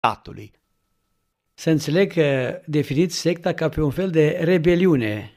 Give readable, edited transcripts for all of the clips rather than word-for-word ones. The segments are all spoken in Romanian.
statului. Să înțeleg că definiți secta ca pe un fel de rebeliune.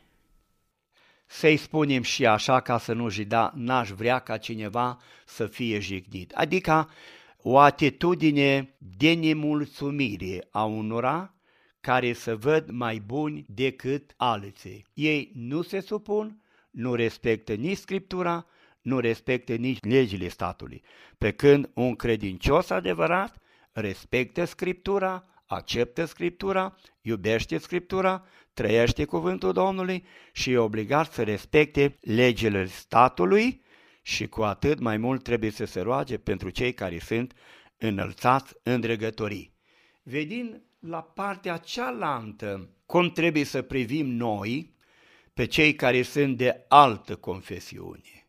Să-i spunem și așa, ca să nu jida, n-aș vrea ca cineva să fie jignit. Adică o atitudine de nemulțumire a unora care se văd mai buni decât alții. Ei nu se supun, nu respectă nici Scriptura, nu respectă nici legile statului. Pe când un credincios adevărat respectă Scriptura, acceptă Scriptura, iubește Scriptura, trăiește cuvântul Domnului și e obligat să respecte legile statului și cu atât mai mult trebuie să se roage pentru cei care sunt înălțați în dregătorii. Vedind la partea cealaltă cum trebuie să privim noi pe cei care sunt de altă confesiune.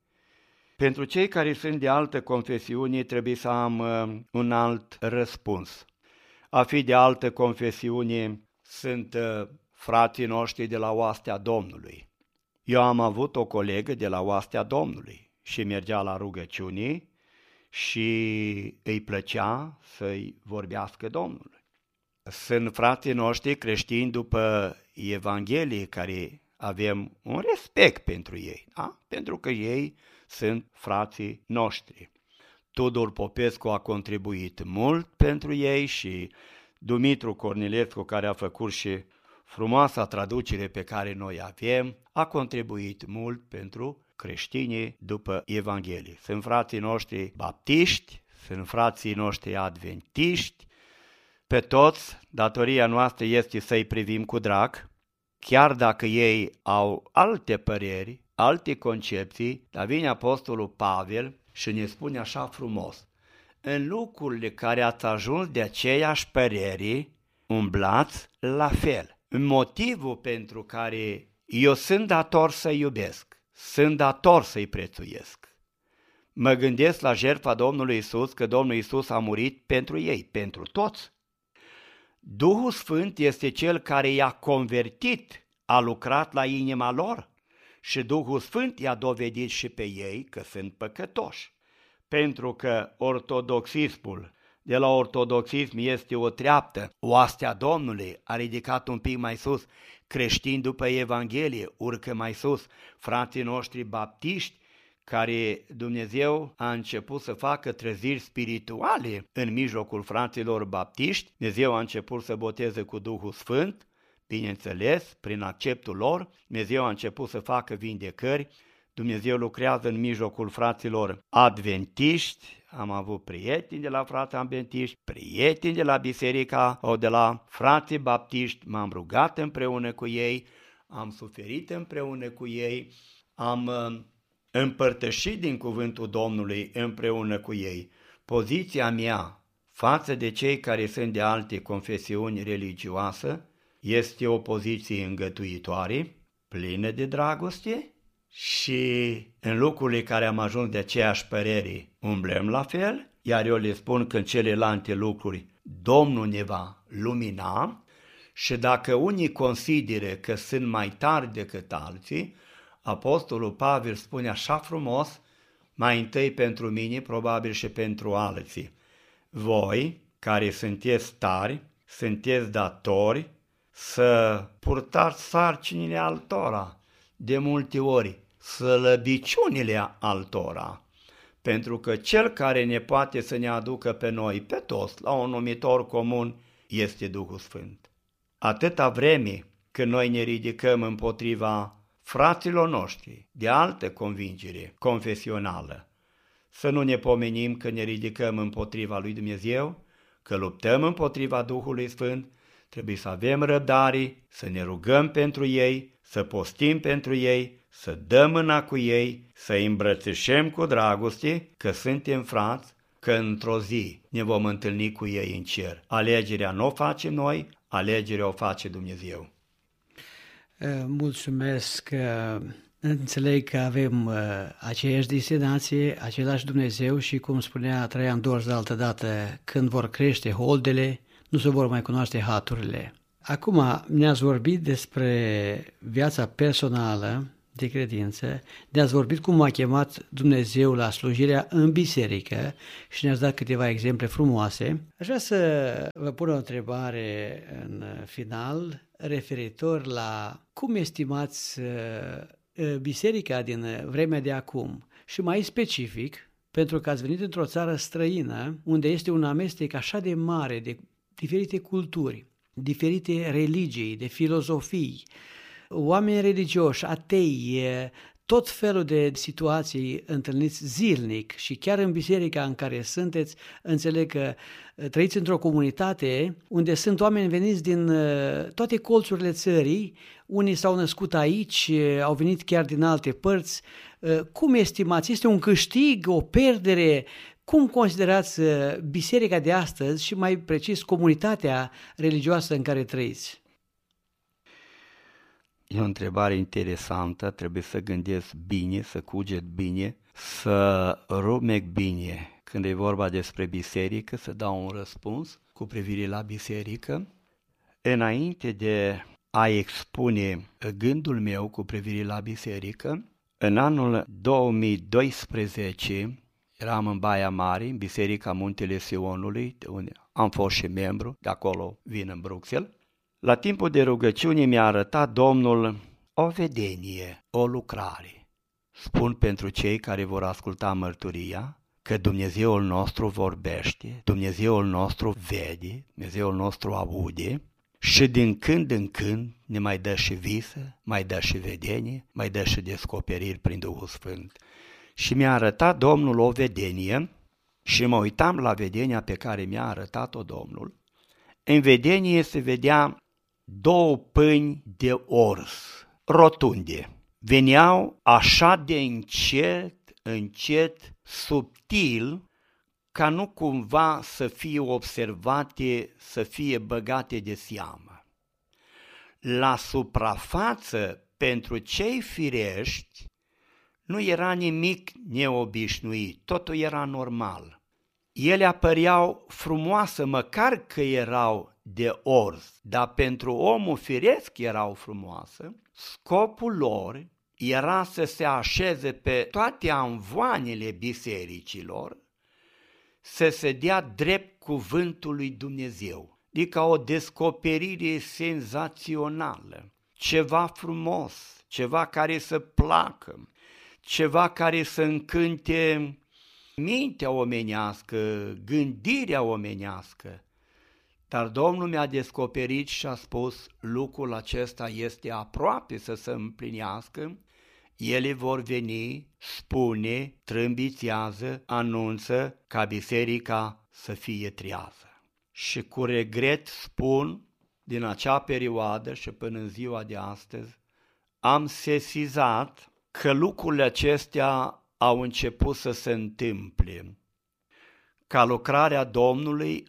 Pentru cei care sunt de altă confesiune trebuie să am un alt răspuns. A fi de altă confesiune sunt frații noștri de la oastea Domnului. Eu am avut o colegă de la oastea Domnului și mergea la rugăciuni și îi plăcea să-i vorbească Domnului. Sunt frații noștri creștini după Evanghelie care avem un respect pentru ei, da? Pentru că ei sunt frații noștri. Tudor Popescu a contribuit mult pentru ei și Dumitru Cornilescu, care a făcut și frumoasa traducere pe care noi avem, a contribuit mult pentru creștinii după Evanghelie. Sunt frații noștri baptiști, sunt frații noștri adventiști, pe toți datoria noastră este să-i privim cu drag, chiar dacă ei au alte păreri, alte concepții, dar vine Apostolul Pavel și ne spune așa frumos: în lucrurile care ați ajuns de aceeași păreri, umblați la fel. Motivul pentru care eu sunt dator să-i iubesc, sunt dator să-i prețuiesc. Mă gândesc la jertfa Domnului Isus, că Domnul Isus a murit pentru ei, pentru toți. Duhul Sfânt este Cel care i-a convertit, a lucrat la inima lor și Duhul Sfânt i-a dovedit și pe ei că sunt păcătoși. Pentru că ortodoxismul, de la ortodoxism este o treaptă, oastea Domnului a ridicat un pic mai sus, creștini după Evanghelie urcă mai sus, frații noștri baptiști, care Dumnezeu a început să facă treziri spirituale în mijlocul fraților baptiști, Dumnezeu a început să boteze cu Duhul Sfânt, bineînțeles, prin acceptul lor, Dumnezeu a început să facă vindecări, Dumnezeu lucrează în mijlocul fraților adventiști, am avut prieteni de la frații adventiști, prieteni de la biserica sau de la frații baptiști, m-am rugat împreună cu ei, am suferit împreună cu ei, am împărtășit din cuvântul Domnului împreună cu ei. Poziția mea față de cei care sunt de alte confesiuni religioase este o poziție îngăduitoare, plină de dragoste și în lucrurile care am ajuns de aceeași părere umblăm la fel, iar eu le spun că în celelalte lucruri Domnul ne va lumina și dacă unii consideră că sunt mai tari decât alții, Apostolul Pavel spune așa frumos, mai întâi pentru mine, probabil și pentru alții: voi, care sunteți tari, sunteți datori să purtați sarcinile altora, de multe ori slăbiciunile altora, pentru că cel care ne poate să ne aducă pe noi, pe toți, la un numitor comun, este Duhul Sfânt. Atâta vreme când noi ne ridicăm împotriva fraților noștri de altă convingere confesională, să nu ne pomenim că ne ridicăm împotriva lui Dumnezeu, că luptăm împotriva Duhului Sfânt, trebuie să avem răbdare, să ne rugăm pentru ei, să postim pentru ei, să dăm mâna cu ei, să îi îmbrățișăm cu dragoste, că suntem frați, că într-o zi ne vom întâlni cu ei în cer. Alegerea nu o facem noi, alegerea o face Dumnezeu. Mulțumesc, înțeleg că avem aceeași destinație, același Dumnezeu și, cum spunea Traian Dorz de altă dată, când vor crește holdele, nu se vor mai cunoaște haturile. Acum ne-ați vorbit despre viața personală, de credință, ne-ați vorbit cum a chemat Dumnezeu la slujirea în biserică și ne-ați dat câteva exemple frumoase. Aș vrea să vă pun o întrebare în final referitor la cum estimați biserica din vremea de acum și mai specific, pentru că ați venit într-o țară străină unde este un amestec așa de mare de diferite culturi, diferite religii, de filozofii, oameni religioși, atei, tot felul de situații întâlniți zilnic și chiar în biserica în care sunteți, înțeleg că trăiți într-o comunitate unde sunt oameni veniți din toate colțurile țării, unii s-au născut aici, au venit chiar din alte părți. Cum estimați? Este un câștig, o pierdere? Cum considerați biserica de astăzi și mai precis comunitatea religioasă în care trăiți? E o întrebare interesantă, trebuie să gândesc bine, să cuget bine, să rumec bine. Când e vorba despre biserică, să dau un răspuns cu privire la biserică. Înainte de a expune gândul meu cu privire la biserică, în anul 2012 eram în Baia Mare, în Biserica Muntele Sionului, de unde am fost și membru, de acolo vin în Bruxelles. La timpul de rugăciune mi-a arătat Domnul o vedenie, o lucrare. Spun pentru cei care vor asculta mărturia că Dumnezeul nostru vorbește, Dumnezeul nostru vede, Dumnezeul nostru aude și din când în când ne mai dă și visă, mai dă și vedenie, mai dă și descoperiri prin Duhul Sfânt. Și mi-a arătat Domnul o vedenie și mă uitam la vedenia pe care mi-a arătat-o Domnul. În vedenie se vedea 2 pâini de ors, rotunde. Veneau așa de încet, subtil, ca nu cumva să fie observate, să fie băgate de seamă. La suprafață, pentru cei firești, nu era nimic neobișnuit, totul era normal. Ele apăreau frumoase, măcar că erau de ors, dar pentru omul firesc erau frumoase. Scopul lor era să se așeze pe toate amvoanele bisericilor, să se dea drept cuvântul lui Dumnezeu, adică o descoperire senzațională, ceva frumos, ceva care să placă, ceva care să încânte mintea omenească, gândirea omenească. Dar Domnul mi-a descoperit și a spus, lucrul acesta este aproape să se împlinească, ele vor veni, spune, trâmbițează, anunță ca biserica să fie trează. Și cu regret spun, din acea perioadă și până în ziua de astăzi, am sesizat că lucrurile acestea au început să se întâmple, ca lucrarea Domnului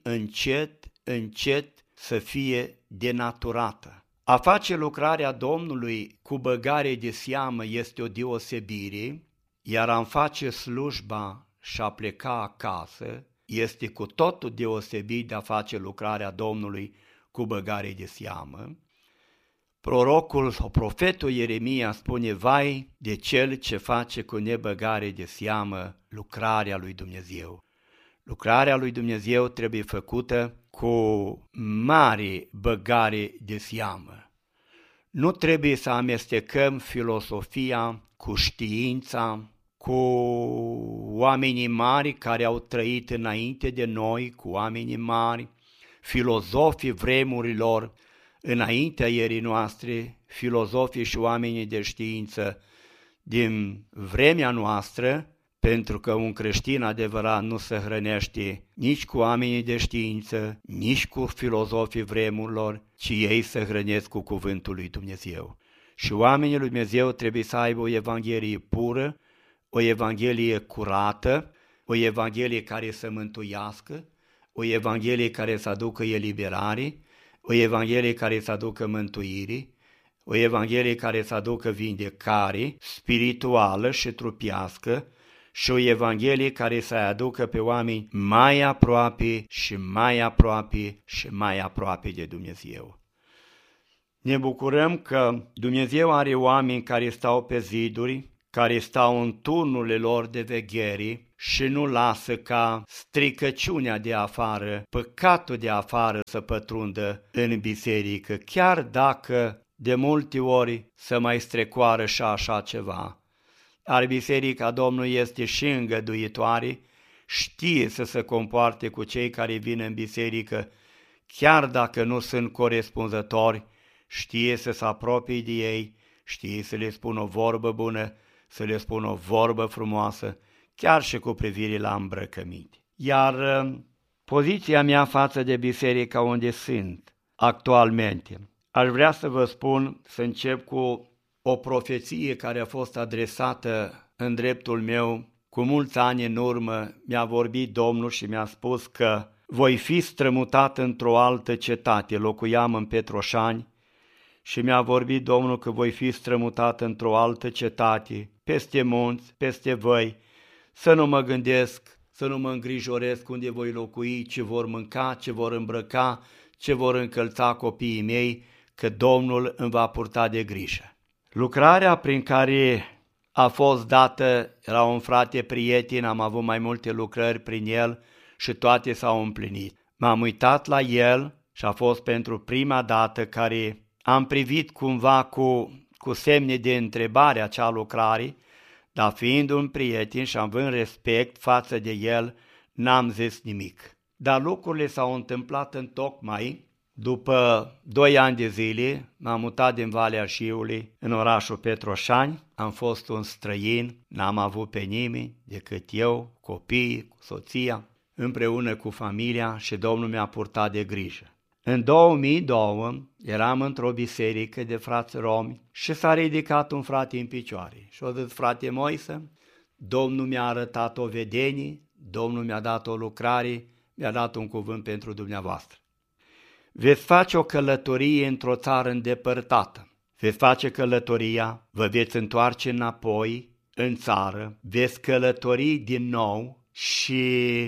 încet să fie denaturată. A face lucrarea Domnului cu băgare de seamă este o deosebire, iar a face slujba și a pleca acasă este cu totul deosebit de a face lucrarea Domnului cu băgare de seamă. Prorocul sau profetul Ieremia spune, vai de cel ce face cu nebăgare de seamă lucrarea lui Dumnezeu. Lucrarea lui Dumnezeu trebuie făcută cu mare băgare de seamă. Nu trebuie să amestecăm filosofia cu știința, cu oamenii mari care au trăit înainte de noi, cu oamenii mari, filozofii vremurilor, înaintea ierii noastre, filozofii și oamenii de știință din vremea noastră, pentru că un creștin adevărat nu se hrănește nici cu oamenii de știință, nici cu filozofii vremurilor, ci ei se hrănesc cu cuvântul lui Dumnezeu. Și oamenii lui Dumnezeu trebuie să aibă o evanghelie pură, o evanghelie curată, o evanghelie care să mântuiască, o evanghelie care să aducă eliberare, o evanghelie care să aducă mântuire, o evanghelie care să aducă vindecare spirituală și trupească și o evanghelie care să aducă pe oameni mai aproape și mai aproape și mai aproape de Dumnezeu. Ne bucurăm că Dumnezeu are oameni care stau pe ziduri, care stau în turnurile lor de veghere și nu lasă ca stricăciunea de afară, păcatul de afară să pătrundă în biserică, chiar dacă de multe ori să mai strecoară și așa ceva. Ar biserica Domnului este și îngăduitoare, știe să se comporte cu cei care vin în biserică, chiar dacă nu sunt corespunzători, știe să se apropie de ei, știe să le spună o vorbă bună, să le spună o vorbă frumoasă, chiar și cu privire la îmbrăcăminte. Iar poziția mea față de biserica unde sunt actualmente, aș vrea să vă spun, să încep cu o profeție care a fost adresată în dreptul meu cu mulți ani în urmă. Mi-a vorbit Domnul și mi-a spus că voi fi strămutat într-o altă cetate, locuiam în Petroșani, și mi-a vorbit Domnul că voi fi strămutat într-o altă cetate, peste munți, peste văi, să nu mă gândesc, să nu mă îngrijoresc unde voi locui, ce vor mânca, ce vor îmbrăca, ce vor încălța copiii mei, că Domnul îmi va purta de grijă. Lucrarea prin care a fost dată, era un frate prieten, am avut mai multe lucrări prin el și toate s-au împlinit. M-am uitat la el și a fost pentru prima dată care am privit cumva cu semne de întrebare acea lucrare, dar fiind un prieten și având respect față de el, n-am zis nimic. Dar lucrurile s-au întâmplat întocmai. După 2 ani de zile m-am mutat din Valea Jiului în orașul Petroșani, am fost un străin, n-am avut pe nimeni decât eu, copiii, cu soția, împreună cu familia și Domnul mi-a purtat de grijă. În 2002 eram într-o biserică de frați romi și s-a ridicat un frate în picioare și a zis: frate Moise, Domnul mi-a arătat o vedenie, Domnul mi-a dat o lucrare, mi-a dat un cuvânt pentru dumneavoastră. Veți face o călătorie într-o țară îndepărtată, veți face călătoria, vă veți întoarce înapoi în țară, veți călători din nou și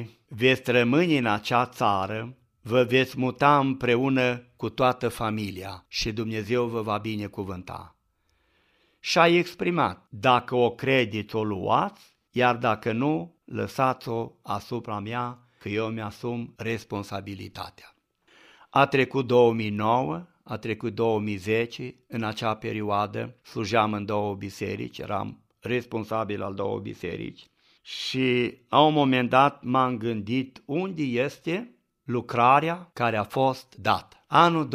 veți rămâne în acea țară, vă veți muta împreună cu toată familia și Dumnezeu vă va binecuvânta. Și a exprimat: dacă o credeți, o luați, iar dacă nu, lăsați-o asupra mea, că eu mi-asum responsabilitatea. A trecut 2009, a trecut 2010, în acea perioadă slujeam în 2 biserici, eram responsabil al 2 biserici și la un moment dat m-am gândit unde este lucrarea care a fost dată. Anul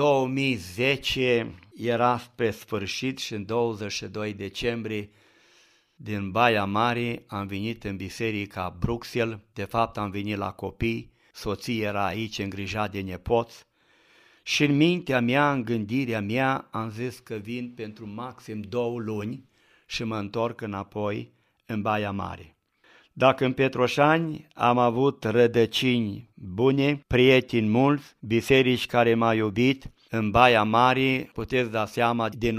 2010 era spre sfârșit și în 22 decembrie din Baia Mare am venit în biserica Bruxelles, de fapt am venit la copii, soția era aici îngrijat de nepoți și în mintea mea, în gândirea mea, am zis că vin pentru maxim 2 luni și mă întorc înapoi în Baia Mare. Dacă în Petroșani am avut rădăcini bune, prieteni mulți, biserici care m-au iubit, în Baia Mare puteți da seama din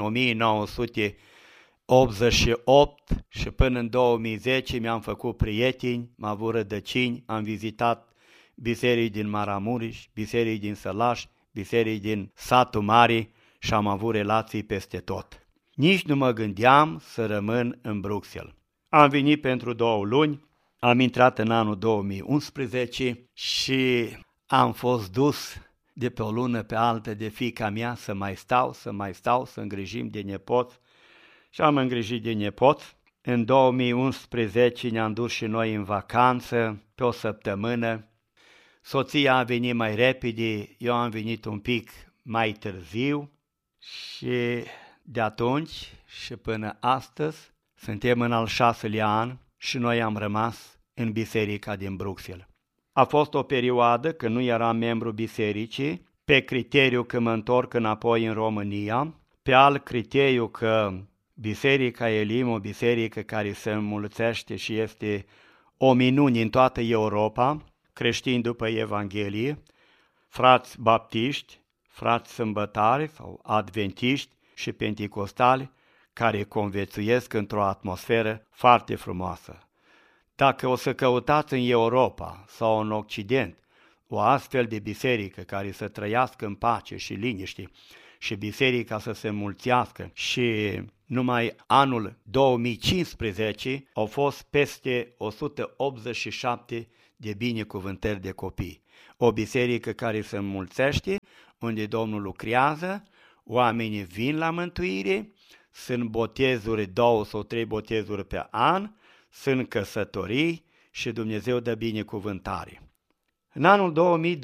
1988 și până în 2010 mi-am făcut prieteni, m-am avut rădăcini, am vizitat biserici din Maramureș, biserici din Sălaș, biserici din Satul Mare și am avut relații peste tot. Nici nu mă gândeam să rămân în Bruxelles. Am venit pentru 2 luni, am intrat în anul 2011 și am fost dus de pe o lună pe altă de fiica mea să mai stau, să îngrijim de nepoți și am îngrijit de nepoți. În 2011 ne-am dus și noi în vacanță pe o săptămână. Soția a venit mai repede, eu am venit un pic mai târziu și de atunci și până astăzi suntem în al 6-lea an și noi am rămas în biserica din Bruxelles. A fost o perioadă când nu eram membru bisericii, pe criteriu că mă întorc înapoi în România, pe alt criteriu că Biserica Elim, o biserică care se înmulțește și este o minune în toată Europa, creștini după Evanghelie, frați baptiști, frați sâmbătari sau adventiști și penticostali, care conviețuiesc într-o atmosferă foarte frumoasă. Dacă o să căutați în Europa sau în Occident o astfel de biserică care să trăiască în pace și liniște și biserica să se mulțească și numai anul 2015 au fost peste 187 de binecuvântări de copii. O biserică care se înmulțește, unde Domnul lucrează, oamenii vin la mântuire, sunt botezuri, 2 sau 3 botezuri pe an, sunt căsătorii și Dumnezeu dă binecuvântare. În anul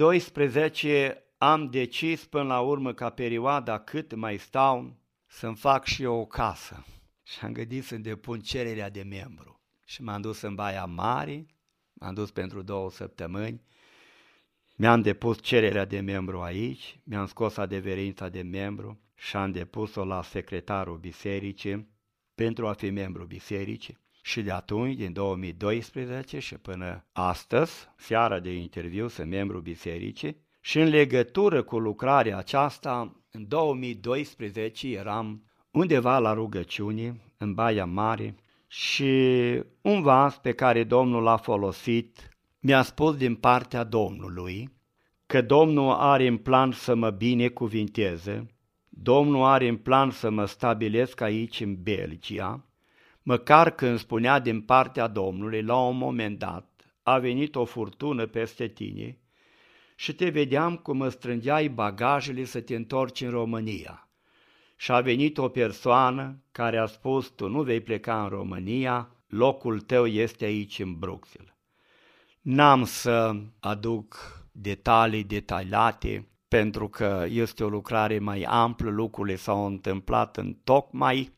2012 am decis până la urmă ca perioada cât mai stau să-mi fac și eu o casă și am gândit să-mi depun cererea de membru și m-am dus în Baia Mare, m-am dus pentru 2 săptămâni, mi-am depus cererea de membru aici, mi-am scos adeverința de membru și am depus-o la secretarul bisericii pentru a fi membru bisericii. Și de atunci, din 2012 și până astăzi, seara de interviu, sunt membru bisericii și în legătură cu lucrarea aceasta, în 2012 eram undeva la rugăciune, în Baia Mare, și un vas pe care Domnul l-a folosit mi-a spus din partea Domnului că Domnul are în plan să mă binecuvinteze, Domnul are în plan să mă stabilesc aici în Belgia, măcar când spunea din partea Domnului, la un moment dat, a venit o furtună peste tine și te vedeam cum îți strângeai bagajele să te întorci în România. Și a venit o persoană care a spus, tu nu vei pleca în România, locul tău este aici în Bruxelles. N-am să aduc detalii detaliate, pentru că este o lucrare mai amplă, lucrurile s-au întâmplat în tocmai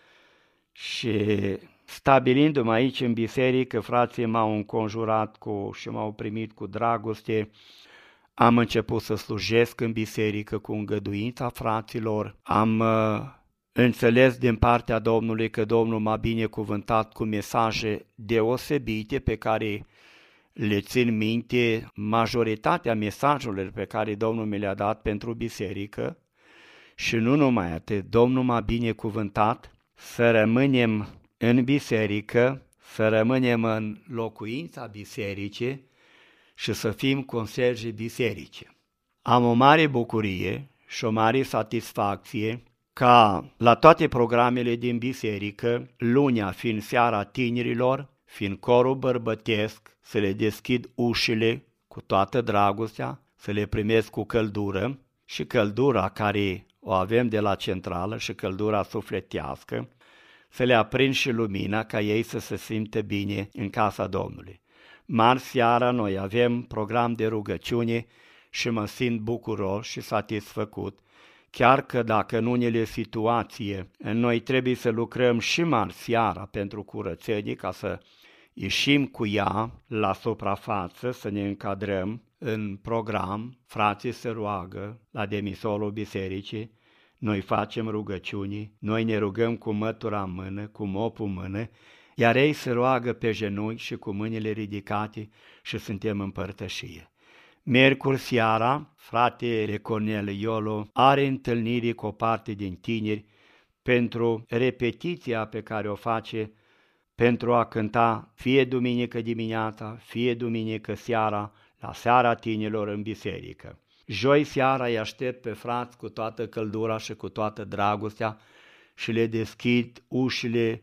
și stabilindu-mă aici în biserică, frații m-au înconjurat și m-au primit cu dragoste. Am început să slujesc în biserică cu îngăduința fraților, am înțeles din partea Domnului că Domnul m-a binecuvântat cu mesaje deosebite pe care le țin minte, majoritatea mesajelor pe care Domnul mi le-a dat pentru biserică și nu numai atât, Domnul m-a binecuvântat să rămânem în biserică, să rămânem în locuința bisericii și să fim consergi bisericii. Am o mare bucurie și o mare satisfacție ca la toate programele din biserică, lunea fiind seara tinerilor, fiind corul bărbătesc, să le deschid ușile cu toată dragostea, să le primesc cu căldură și căldura care o avem de la centrală și căldura sufletească, să le aprind și lumina ca ei să se simtă bine în casa Domnului. Marți seara noi avem program de rugăciune și mă simt bucuros și satisfăcut, chiar că dacă în unele situații noi trebuie să lucrăm și marți seara pentru curățenie ca să ieșim cu ea la suprafață, să ne încadrăm în program, frații se roagă la demisolul bisericii, noi facem rugăciuni, noi ne rugăm cu mătura în mână, cu mopul în mână, iar ei se roagă pe genunchi și cu mâinile ridicate și suntem în părtășie. Miercuri seara, fratele Cornel Iolo are întâlniri cu o parte din tineri pentru repetiția pe care o face pentru a cânta fie duminică dimineața, fie duminică seara, la seara tinerilor în biserică. Joi seara îi aștept pe frați cu toată căldura și cu toată dragostea și le deschid ușile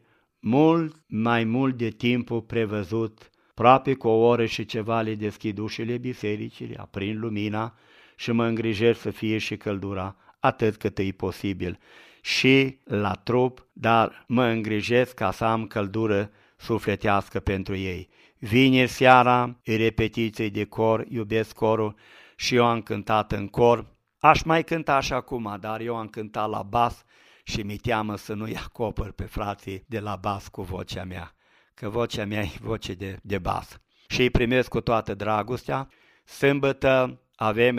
mai mult de timpul prevăzut, aproape cu o oră și ceva le deschid ușile bisericii, le aprind lumina și mă îngrijesc să fie și căldura atât cât e posibil și la trup, dar mă îngrijesc ca să am căldură sufletească pentru ei. Vineri seara, e repetiție de cor, iubesc corul și eu am cântat în cor. Aș mai cânta și acum, dar eu am cântat la bas și mi-e teamă să nu-i acopăr pe frații de la bas cu vocea mea, că vocea mea e voce de bas. Și îi primesc cu toată dragostea. Sâmbătă avem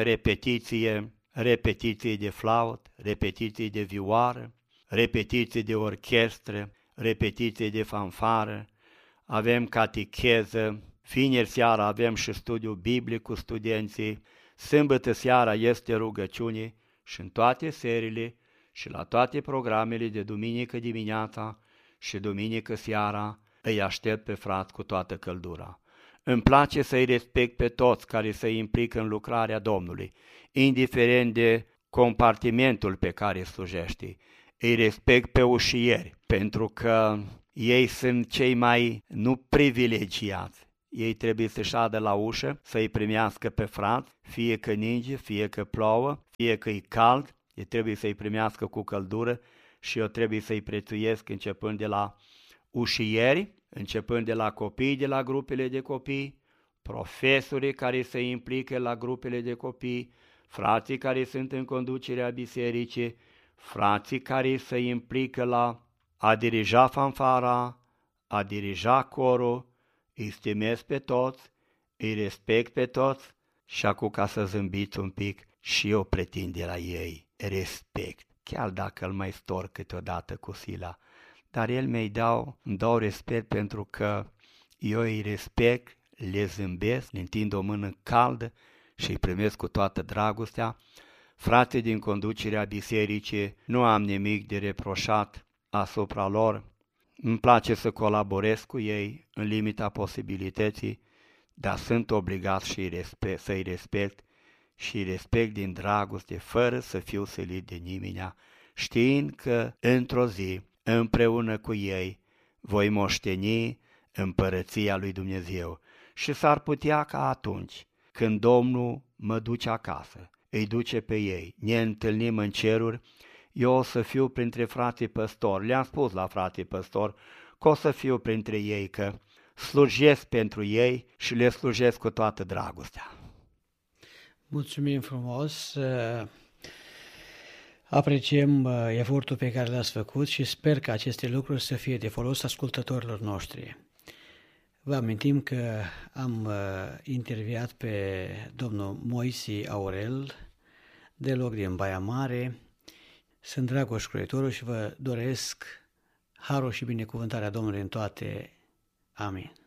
repetiții de flaut, repetiții de vioară, repetiții de orchestră, repetiții de fanfară, avem catecheză, vineri seara avem și studiu biblic cu studenții, sâmbătă seara este rugăciune și în toate serile și la toate programele de duminică dimineața și duminică seara îi aștept pe frați cu toată căldura. Îmi place să-i respect pe toți care se implică în lucrarea Domnului, indiferent de compartimentul pe care slujești. Îi respect pe ușieri, pentru că ei sunt cei mai nu privilegiați. Ei trebuie să șadă la ușă, să-i primească pe frați, fie că ninge, fie că plouă, fie că e cald, ei trebuie să-i primească cu căldură și eu trebuie să-i prețuiesc începând de la ușieri, începând de la copii, de la grupele de copii, profesorii care se implică la grupele de copii, frații care sunt în conducerea bisericii, frații care se implică la a dirija fanfara, a dirija corul, îi stimez pe toți, îi respect pe toți și acum ca să zâmbiți un pic și eu pretind de la ei respect, chiar dacă îl mai stor câteodată cu sila, dar el îmi dau respect pentru că eu îi respect, le zâmbesc, le întind o mână caldă și îi primesc cu toată dragostea. Frate din conducerea bisericii, nu am nimic de reproșat asupra lor, îmi place să colaborez cu ei în limita posibilității, dar sunt obligat să-i respect și îi respect din dragoste, fără să fiu silit de nimeni, știind că într-o zi, împreună cu ei, voi moșteni împărăția lui Dumnezeu. Și s-ar putea ca atunci, când Domnul mă duce acasă, îi duce pe ei, ne întâlnim în ceruri, eu o să fiu printre frații păstori. Le-am spus la frații păstori că o să fiu printre ei, că slujesc pentru ei și le slujesc cu toată dragostea. Mulțumim frumos! Apreciem efortul pe care l-ați făcut și sper că aceste lucruri să fie de folos ascultătorilor noștri. Vă amintim că am interviat pe domnul Moisi Aurel, deloc din Baia Mare. Sunt Dragoș Croitorul și vă doresc harul și binecuvântarea Domnului în toate. Amin.